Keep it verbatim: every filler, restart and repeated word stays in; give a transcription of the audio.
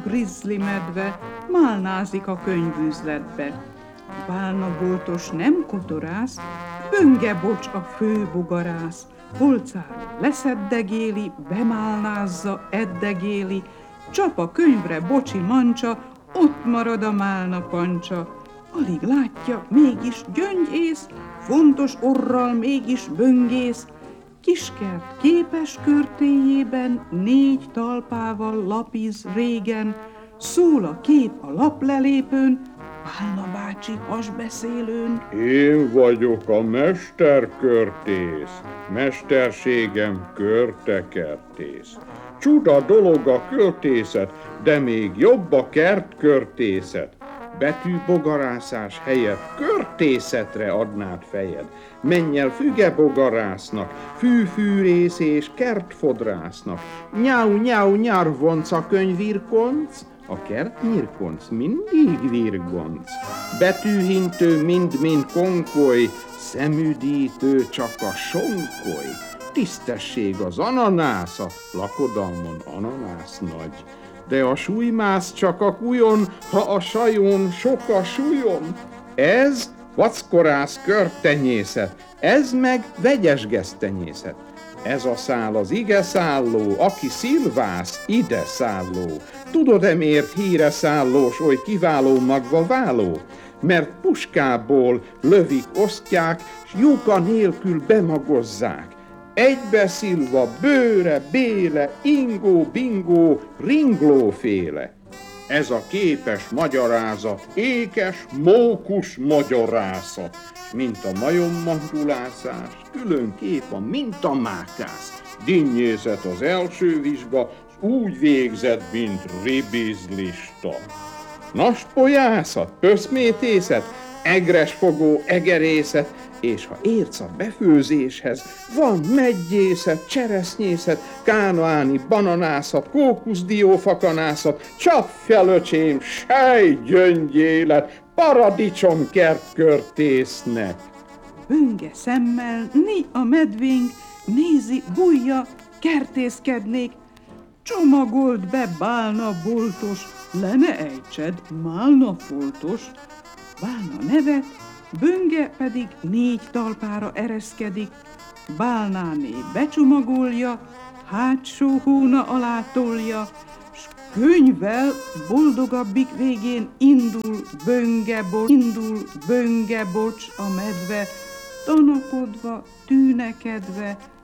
grizzly medve málnázik a könyvüzletbe. Bálnaboltos nem kotorász, Böngebocs a főbogarász, polcáról leszeddegéli, bemálnázza, eddegéli, csap a könyvre Bocsi mancsa, ott marad a málna pancsa. Alig látja, mégis gyöngyész, fontos orral mégis böngész. Kiskert képes körtéjében, négy talpával lapiz régen, szól a kép a laplelépőn, Pálna bácsi hasbeszélőn. Én vagyok a mesterkörtész, mesterségem körtekertész. Csuda dolog a költészet, de még jobb a kertkörtészet. Betűbogarászás helyett körtészetre adnád fejed. Menj el fügebogarásznak, fűfűrész és kertfodrásznak. Nyau, nyau, nyarvonc a könyvirkonc, a kertnyirkonc mindig virgonc. Betűhintő mind-mind konkoly, szemüdítő csak a sonkoly. Tisztesség az ananász, a lakodalmon ananász nagy. De a súlymász csak a kujon, ha a sajon sok a súlyom. Ez vackorász körtenyészet, ez meg vegyes gesztenyészet. Ez a szál az ige szálló, aki szilvász, ide szálló. Tudod-e miért híre szállós, oly kiváló magva váló? Mert puskából lövik, osztják, s lyuka nélkül bemagozzák. Egybeszilva, bőre, béle, ingó, bingó, ringlóféle. Ez a képes magyarázat, ékes, mókus magyarázat. Mint a majommandulászás, külön kép a mintamákász. Dinnyészet az első vizsga, s úgy végzett, mint ribizlista. Naspolyászat, pöszmétészet, egresfogó egerészet, és ha értsz a befőzéshez, van meggyészet, cseresznyészet, kánoáni bananászat, kókuszdiófakanászat, csap fel, öcsém, sejgyöngyélet, paradicsom kertkörtésznek. Bönge szemmel né a medvénk, nézi, bújja, kertészkednék. Csomagold be, bálna boltos, le ne ejtsed, málna foltos. Bálna nevet, Bönge pedig négy talpára ereszkedik. Bálnáné becsomagolja, hátsó hóna alá tolja, s könyvvel boldogabbik végén indul Böngebocs, indul Böngebocs a medve, tanakodva, tűnekedve,